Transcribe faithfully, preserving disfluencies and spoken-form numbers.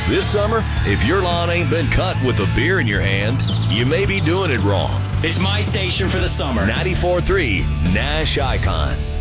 This summer, if your lawn ain't been cut with a beer in your hand, you may be doing it wrong. It's my station for the summer. ninety-four point three Nash Icon.